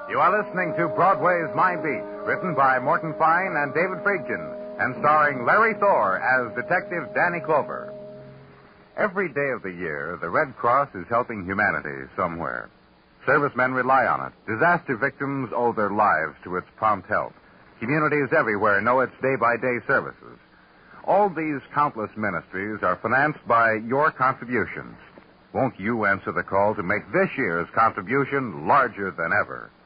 You are listening to Broadway's My Beat, written by Morton Fine and David Friedkin, and starring Larry Thor as Detective Danny Clover. Every day of the year, the Red Cross is helping humanity somewhere. Servicemen rely on it. Disaster victims owe their lives to its prompt help. Communities everywhere know its day-by-day services. All these countless ministries are financed by your contributions. Won't you answer the call to make this year's contribution larger than ever?